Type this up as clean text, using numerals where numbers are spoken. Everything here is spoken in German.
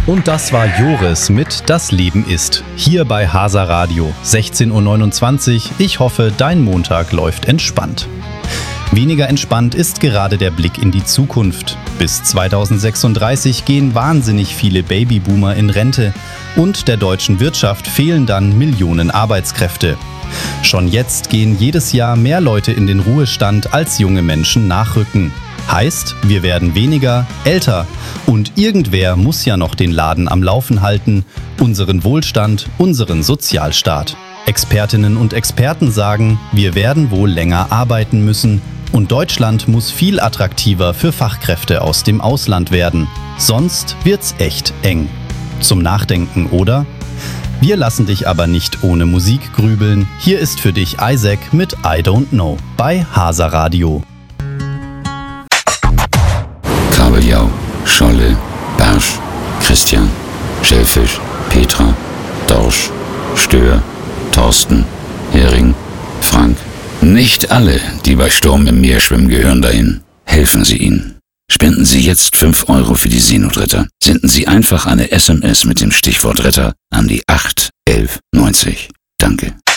Und das war Joris mit Das Leben ist. Hier bei Hasa Radio, 16.29 Uhr. Ich hoffe, dein Montag läuft entspannt. Weniger entspannt ist gerade der Blick in die Zukunft. Bis 2036 gehen wahnsinnig viele Babyboomer in Rente und der deutschen Wirtschaft fehlen dann Millionen Arbeitskräfte. Schon jetzt gehen jedes Jahr mehr Leute in den Ruhestand, als junge Menschen nachrücken. Heißt, wir werden weniger, älter und irgendwer muss ja noch den Laden am Laufen halten, unseren Wohlstand, unseren Sozialstaat. Expertinnen und Experten sagen, wir werden wohl länger arbeiten müssen und Deutschland muss viel attraktiver für Fachkräfte aus dem Ausland werden. Sonst wird's echt eng. Zum Nachdenken, oder? Wir lassen dich aber nicht ohne Musik grübeln. Hier ist für dich Isaac mit I Don't Know bei Hasa Radio. Kabeljau, Scholle, Barsch, Christian, Schellfisch, Petra, Dorsch, Stör, Thorsten, Hering, Frank. Nicht alle, die bei Sturm im Meer schwimmen, gehören dahin. Helfen Sie ihnen. Spenden Sie jetzt 5 € für die Seenotretter. Senden Sie einfach eine SMS mit dem Stichwort Retter an die 81190. Danke.